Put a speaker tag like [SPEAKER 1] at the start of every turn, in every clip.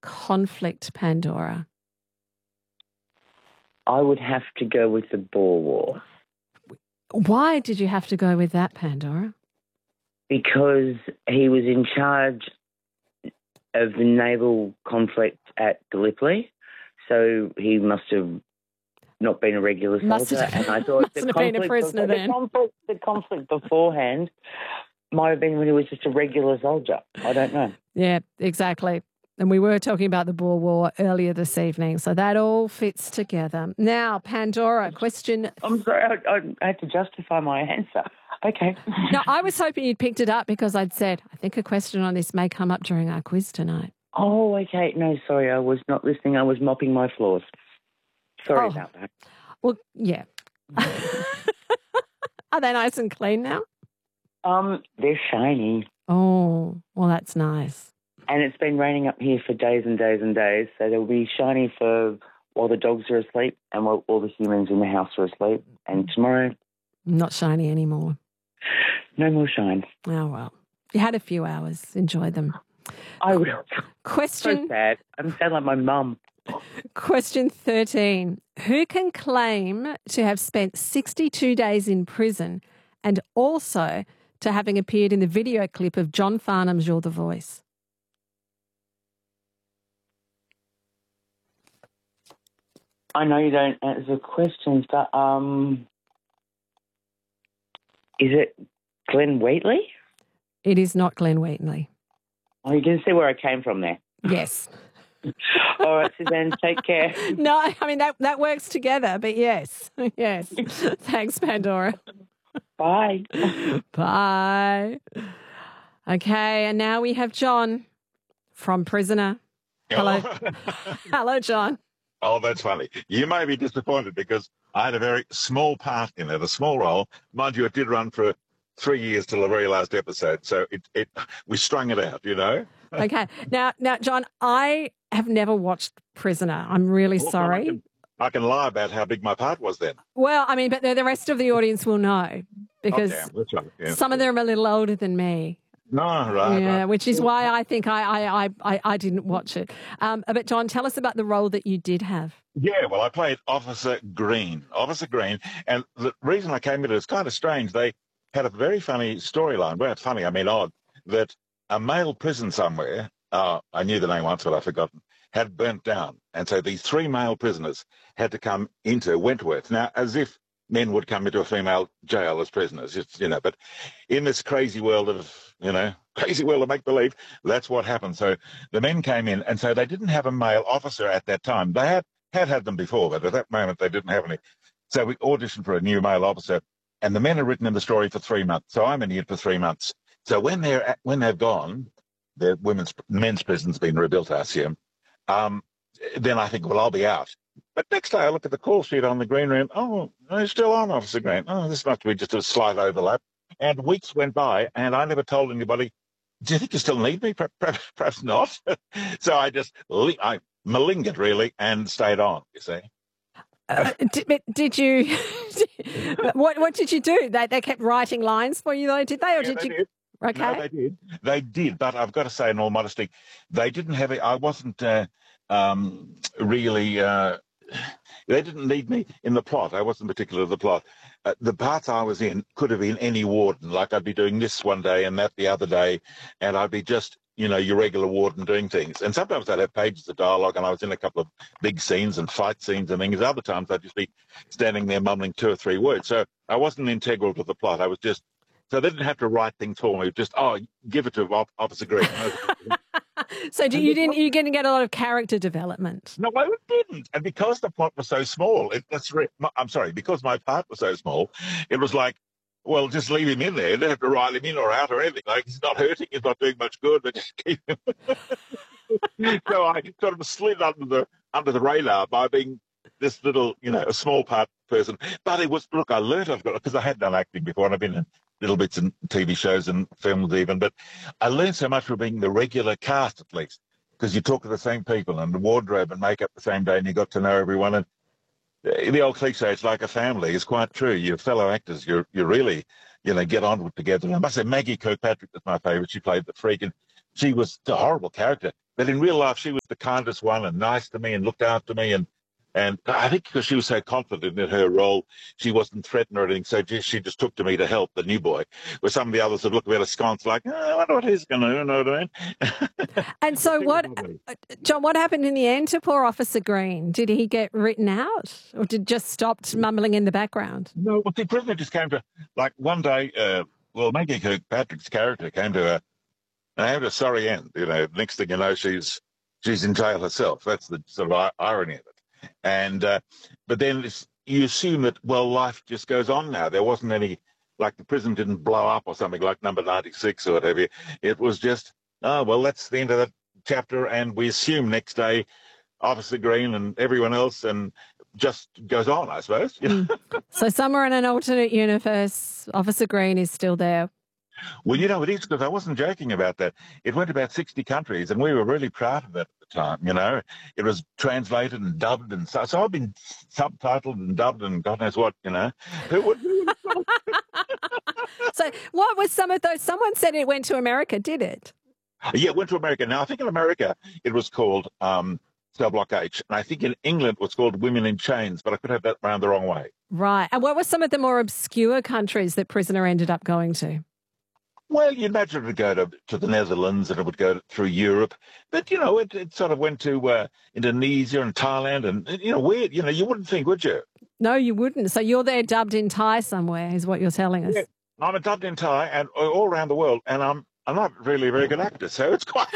[SPEAKER 1] conflict, Pandora?
[SPEAKER 2] I would have to go with the Boer War.
[SPEAKER 1] Why did you have to go with that, Pandora?
[SPEAKER 2] Because he was in charge of the naval conflict at Gallipoli, so he must have not been a regular soldier. And I thought
[SPEAKER 1] the
[SPEAKER 2] conflict beforehand might have been when he was just a regular soldier. I don't know.
[SPEAKER 1] Yeah, exactly. And we were talking about the Boer War earlier this evening, so that all fits together. Now, Pandora, question...
[SPEAKER 2] I'm sorry, I had to justify my answer. Okay.
[SPEAKER 1] No, I was hoping you'd picked it up because I'd said, I think a question on this may come up during our quiz tonight.
[SPEAKER 2] Oh, okay. No, sorry, I was not listening. I was mopping my floors. Sorry about that.
[SPEAKER 1] Well, yeah. Are they nice and clean now?
[SPEAKER 2] They're shiny.
[SPEAKER 1] Oh, well, that's nice.
[SPEAKER 2] And it's been raining up here for days and days and days, so they'll be shiny for while the dogs are asleep and while all the humans in the house are asleep. And tomorrow...
[SPEAKER 1] Not shiny anymore.
[SPEAKER 2] No more shine.
[SPEAKER 1] Oh, well. You had a few hours. Enjoy them.
[SPEAKER 2] I will.
[SPEAKER 1] Question...
[SPEAKER 2] So sad. I'm sad like my mum.
[SPEAKER 1] Question 13. Who can claim to have spent 62 days in prison and also to having appeared in the video clip of John Farnham's You're the Voice?
[SPEAKER 2] I know you don't answer questions, but is it Glenn Wheatley?
[SPEAKER 1] It is not Glenn Wheatley.
[SPEAKER 2] Oh, you can see where I came from there.
[SPEAKER 1] Yes.
[SPEAKER 2] All right, Suzanne, take care.
[SPEAKER 1] No, I mean, that works together, but yes. Yes. Thanks, Pandora.
[SPEAKER 2] Bye.
[SPEAKER 1] Bye. Okay, and now we have John from Prisoner. Hello. Hello, John.
[SPEAKER 3] Oh, that's funny. You may be disappointed because I had a very small part in it, a small role. Mind you, it did run for 3 years till the very last episode, so we strung it out, you know.
[SPEAKER 1] Okay. Now, John, I have never watched Prisoner. I'm really sorry.
[SPEAKER 3] I can lie about how big my part was then.
[SPEAKER 1] Well, I mean, but the rest of the audience will know because
[SPEAKER 3] that's right. Yeah.
[SPEAKER 1] Some of them are a little older than me.
[SPEAKER 3] No, right.
[SPEAKER 1] Yeah,
[SPEAKER 3] right.
[SPEAKER 1] which is why I think I didn't watch it. But John, tell us about the role that you did have.
[SPEAKER 3] Yeah, well, I played Officer Green. And the reason I came into it is kind of strange. They had a very funny storyline. Well, funny, I mean odd, that a male prison somewhere, I knew the name once, but I've forgotten, had burnt down. And so these 3 male prisoners had to come into Wentworth. Now, as if men would come into a female jail as prisoners, but in this crazy world of make-believe, that's what happened. So the men came in, and so they didn't have a male officer at that time. They had them before, but at that moment they didn't have any. So we auditioned for a new male officer, and the men are written in the story for 3 months. So I'm in here for 3 months. So when they've gone, the men's prison's been rebuilt, I assume, then I think, well, I'll be out. But next day I look at the call sheet on the green room. Oh, they're still on, Officer Green. Oh, this must be just a slight overlap. And weeks went by, and I never told anybody, do you think you still need me? Perhaps not. So I malingered, really, and stayed on, you see.
[SPEAKER 1] Did you... what did you do? They kept writing lines for you, though, did they? Or
[SPEAKER 3] yeah,
[SPEAKER 1] did you...
[SPEAKER 3] Did.
[SPEAKER 1] Okay.
[SPEAKER 3] No, they did. But I've got to say, in all modesty, they didn't have it. I wasn't really... they didn't need me in the plot. I wasn't particular to the plot. The parts I was in could have been any warden. Like I'd be doing this one day and that the other day, and I'd be just, your regular warden doing things. And sometimes I'd have pages of dialogue, and I was in a couple of big scenes and fight scenes and things. Other times I'd just be standing there mumbling 2 or 3 words. So I wasn't integral to the plot. I was just... So they didn't have to write things for me. Just, give it to Officer Green.
[SPEAKER 1] So you didn't get a lot of character development?
[SPEAKER 3] No, I didn't. And because the plot was so small, because my part was so small, it was like, well, just leave him in there. You don't have to write him in or out or anything. Like, he's not hurting, he's not doing much good, but just keep him. So I sort of slid under the radar by being this little, a small part person. But it was, look, I learned because I had done acting before, and I've been in little bits in TV shows and films even, but I learned so much from being the regular cast, at least, because you talk to the same people and the wardrobe and makeup the same day, and you got to know everyone. And the old cliche, it's like a family, is quite true. Your fellow actors, you really, get on with together. And I must say, Maggie Kirkpatrick was my favourite. She played the freak, and she was a horrible character. But in real life, she was the kindest one and nice to me and looked after me. And I think because she was so confident in her role, she wasn't threatened or anything. So she just took to me to help the new boy. Where some of the others would look a bit askance, like, oh, I wonder what he's going to do, you know what I mean?
[SPEAKER 1] And so John, what happened in the end to poor Officer Green? Did he get written out or did just stopped mumbling in the background?
[SPEAKER 3] No, well, the prisoner just came to, like, one day, Maggie Kirkpatrick's character came to her, and I had a sorry end. You know, next thing you know, she's in jail herself. That's the sort of irony of it. And but then you assume that, well, life just goes on now. There wasn't any, like the prison didn't blow up or something like Number 96 or whatever. It was just, oh, well, that's the end of that chapter. And we assume next day Officer Green and everyone else and just goes on, I suppose.
[SPEAKER 1] So somewhere in an alternate universe, Officer Green is still there.
[SPEAKER 3] Well, you know, it is, because I wasn't joking about that. It went about 60 countries, and we were really proud of it at the time, you know. It was translated and dubbed, and so I've been subtitled and dubbed and God knows what, you know.
[SPEAKER 1] So what was some of those? Someone said it went to America, did it?
[SPEAKER 3] Yeah, it went to America. Now, I think in America it was called Cell Block H, and I think in England it was called Women in Chains, but I could have that round the wrong way.
[SPEAKER 1] Right. And what were some of the more obscure countries that Prisoner ended up going to?
[SPEAKER 3] Well, you'd imagine it would go to the Netherlands and it would go through Europe. But, you know, it sort of went to Indonesia and Thailand and, you know, weird. You know, you wouldn't think, would you?
[SPEAKER 1] No, you wouldn't. So you're there dubbed in Thai somewhere is what you're telling us.
[SPEAKER 3] Yeah, I'm dubbed in Thai and all around the world, and I'm not really a very good actor, so it's quite...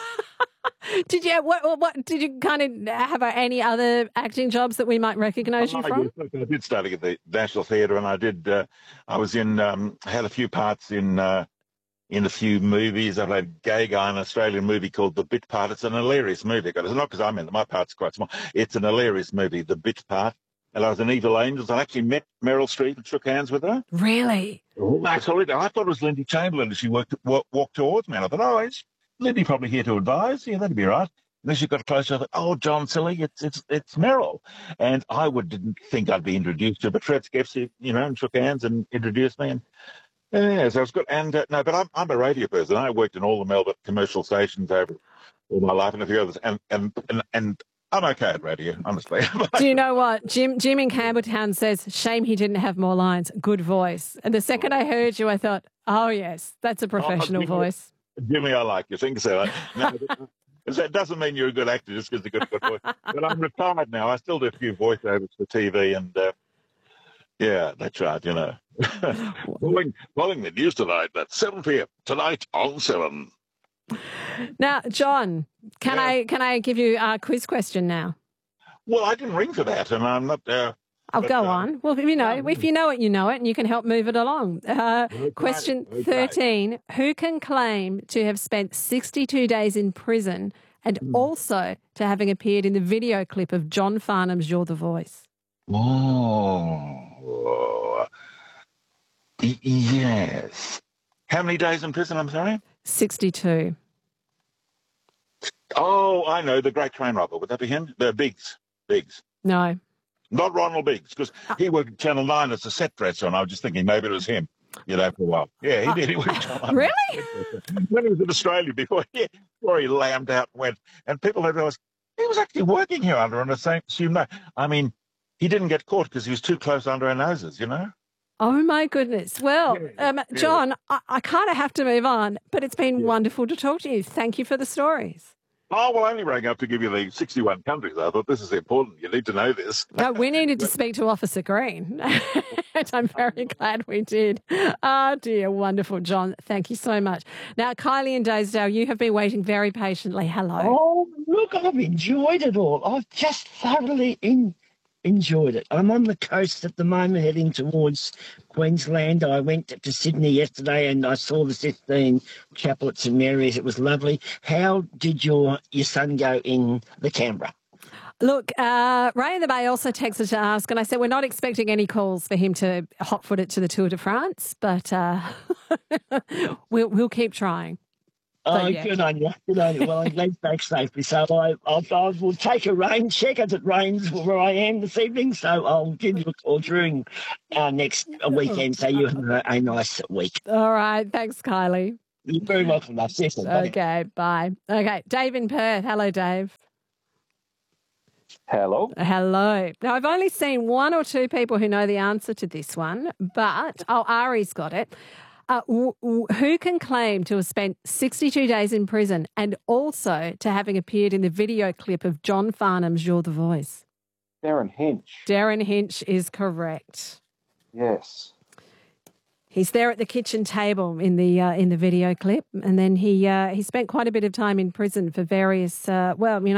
[SPEAKER 1] Did you what did you kind of have any other acting jobs that we might recognise you from?
[SPEAKER 3] I did study at the National Theatre, and I did. I was in had a few parts in a few movies. I played a gay guy in an Australian movie called The Bit Part. It's an hilarious movie. It's not because I'm in it. My part's quite small. It's an hilarious movie, The Bit Part. And I was in Evil Angels. I actually met Meryl Streep and shook hands with her.
[SPEAKER 1] Really?
[SPEAKER 3] Oh, I thought it was Lindy Chamberlain as she walked towards me. And I thought, oh, is Lindy probably here to advise? Yeah, that'd be right. And then she got closer. I thought, oh, John Silly, it's Meryl. And I didn't think I'd be introduced to her, but Fred Skepsy, you know, and shook hands and introduced me. And yeah, so it was good. And no, but I'm a radio person. I worked in all the Melbourne commercial stations over all my life and a few others. And I'm okay at radio, honestly.
[SPEAKER 1] Do you know what? Jim in Campbelltown says, shame he didn't have more lines. Good voice. And the second I heard you, I thought, oh, yes, that's a professional voice.
[SPEAKER 3] Jimmy, I like you. Think so. No, that doesn't mean you're a good actor just because you've got a good voice. But I'm retired now. I still do a few voiceovers for TV, and yeah, that's right. You know, following the news tonight at 7 p.m. tonight on 7.
[SPEAKER 1] Now, John, can I give you a quiz question now?
[SPEAKER 3] Well, I didn't ring for that, and I'm not.
[SPEAKER 1] I'll go on. Well, if you know it, you know it, and you can help move it along. Question 13. Who can claim to have spent 62 days in prison and also to having appeared in the video clip of John Farnham's You're the Voice?
[SPEAKER 3] Oh, yes. How many days in prison, I'm sorry?
[SPEAKER 1] 62.
[SPEAKER 3] Oh, I know, the great train robber. Would that be him? Biggs.
[SPEAKER 1] No.
[SPEAKER 3] Not Ronald Biggs, because he worked at Channel 9 as a set dresser, and I was just thinking maybe it was him, you know, for a while. Yeah, he did. He worked at Channel 9.
[SPEAKER 1] Really?
[SPEAKER 3] When he was in Australia before he lambed out and went. And people had realised he was actually working here under an assumed name. I mean, he didn't get caught because he was too close under our noses, you know?
[SPEAKER 1] Oh, my goodness. Well, John, I kind of have to move on, but it's been wonderful to talk to you. Thank you for the stories.
[SPEAKER 3] Oh, well, I only rang up to give you the 61 countries. I thought this is important. You need to know this.
[SPEAKER 1] No, we needed to speak to Officer Green, and I'm very glad we did. Oh, dear, wonderful, John. Thank you so much. Now, Kylie and Daysdale, you have been waiting very patiently. Hello.
[SPEAKER 4] Oh, look, I've enjoyed it all. I've just thoroughly enjoyed it. I'm on the coast at the moment, heading towards Queensland. I went to Sydney yesterday and I saw the Sistine Chapel at St Mary's. It was lovely. How did your son go in the Canberra?
[SPEAKER 1] Look, Ray in the Bay also texted to ask, and I said we're not expecting any calls for him to hot-foot it to the Tour de France, but we'll keep trying.
[SPEAKER 4] Oh, yeah. Good on you. Good on you. Well, I'm glad back safely. So I will take a rain check as it rains where I am this evening. So I'll give you a call during our next weekend so you have a nice week.
[SPEAKER 1] All right. Thanks, Kylie.
[SPEAKER 4] You're very welcome, love. See you soon. Bye.
[SPEAKER 1] Okay, bye. Okay, Dave in Perth. Hello, Dave.
[SPEAKER 5] Hello.
[SPEAKER 1] Hello. Now, I've only seen one or two people who know the answer to this one, but, Ari's got it. Who can claim to have spent 62 days in prison and also to having appeared in the video clip of John Farnham's You're the Voice?
[SPEAKER 5] Darren Hinch.
[SPEAKER 1] Darren Hinch is correct.
[SPEAKER 5] Yes.
[SPEAKER 1] He's there at the kitchen table in the video clip, and then he spent quite a bit of time in prison for various,